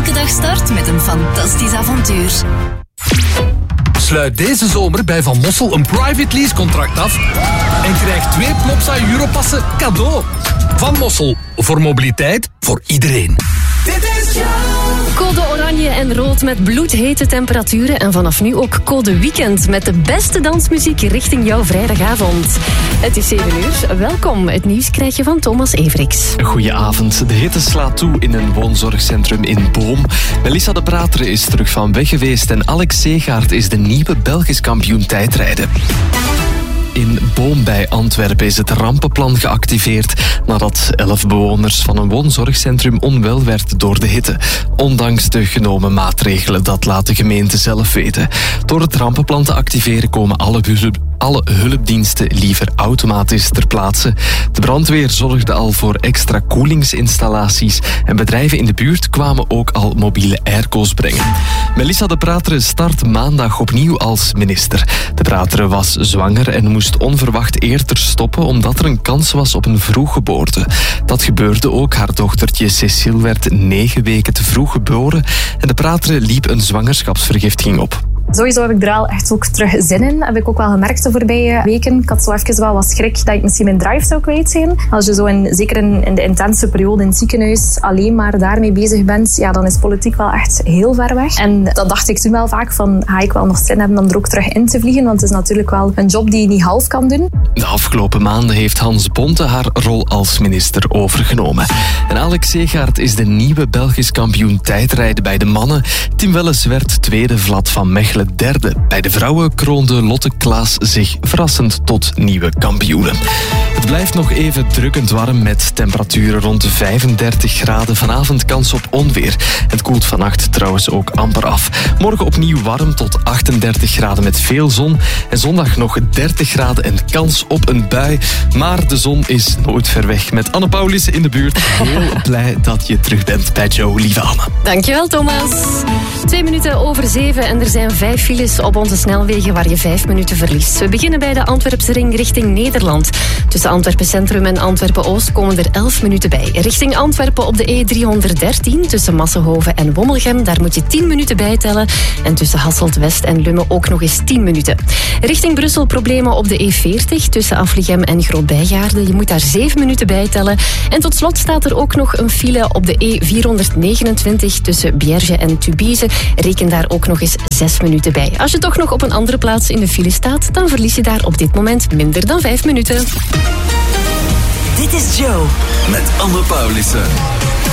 elke dag start met een fantastisch avontuur. Sluit deze zomer bij Van Mossel een private lease contract af en krijg 2 Plopsa Europassen cadeau. Van Mossel, voor mobiliteit, voor iedereen. Code oranje en rood met bloedhete temperaturen. En vanaf nu ook code weekend met de beste dansmuziek richting jouw vrijdagavond. Het is 7 uur. Welkom. Het nieuws krijg je van Thomas Everiks. Goedenavond. De hitte slaat toe in een woonzorgcentrum in Boom. Melissa de Prateren is terug van weg geweest en Alex Segaert is de nieuwe Belgisch kampioen tijdrijden. In Boom bij Antwerpen is het rampenplan geactiveerd nadat 11 bewoners van een woonzorgcentrum onwel werd door de hitte. Ondanks de genomen maatregelen, dat laat de gemeente zelf weten. Door het rampenplan te activeren komen alle hulpdiensten liever automatisch ter plaatse. De brandweer zorgde al voor extra koelingsinstallaties en bedrijven in de buurt kwamen ook al mobiele airco's brengen. Melissa de Prateren start maandag opnieuw als minister. De Prateren was zwanger en moest onverwacht eerder stoppen omdat er een kans was op een vroeggeboorte. Dat gebeurde ook. Haar dochtertje Cecile werd 9 weken te vroeg geboren en de Prateren liep een zwangerschapsvergiftiging op. Sowieso heb ik er al echt ook terug zin in. Heb ik ook wel gemerkt de voorbije weken. Ik had zo even wel wat schrik dat ik misschien mijn drive zou kwijt zijn. Als je zo zeker in de intense periode in het ziekenhuis alleen maar daarmee bezig bent, ja, dan is politiek wel echt heel ver weg. En dat dacht ik toen wel vaak van, ga ik wel nog zin hebben om er ook terug in te vliegen? Want het is natuurlijk wel een job die je niet half kan doen. De afgelopen maanden heeft Hans Bonte haar rol als minister overgenomen. En Alex Segaert is de nieuwe Belgisch kampioen tijdrijden bij de mannen. Tim Welles werd tweede, Vlad van Mechelen derde. Bij de vrouwen kroonde Lotte Klaas zich verrassend tot nieuwe kampioenen. Het blijft nog even drukkend warm met temperaturen rond de 35 graden. Vanavond kans op onweer. Het koelt vannacht trouwens ook amper af. Morgen opnieuw warm tot 38 graden met veel zon. En zondag nog 30 graden en kans op een bui. Maar de zon is nooit ver weg. Met Anne Paulissen in de buurt. Heel blij dat je terug bent bij Joe, lieve Anne. Dankjewel, Thomas. 2 minuten over 7 en er zijn 5 files op onze snelwegen waar je 5 minuten verliest. We beginnen bij de Antwerpse ring richting Nederland. Tussen Antwerpen Centrum en Antwerpen Oost komen er 11 minuten bij. Richting Antwerpen op de E313 tussen Massenhoven en Wommelgem, daar moet je 10 minuten bijtellen. En tussen Hasselt West en Lummen ook nog eens 10 minuten. Richting Brussel problemen op de E40 tussen Afligem en Groot-Bijgaarden. Je moet daar 7 minuten bijtellen. En tot slot staat er ook nog een file op de E429 tussen Bierge en Tubize. Reken daar ook nog eens 6 minuten bij. Als je toch nog op een andere plaats in de file staat, dan verlies je daar op dit moment minder dan 5 minuten. Dit is Joe Met Anne Paulissen.